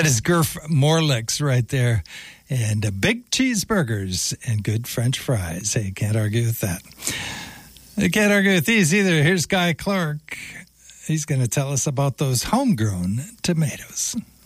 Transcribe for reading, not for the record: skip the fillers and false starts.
That is Gurf Morlicks right there. And big cheeseburgers and good French fries. Hey, can't argue with that. I can't argue with these either. Here's Guy Clark. He's going to tell us about those homegrown tomatoes.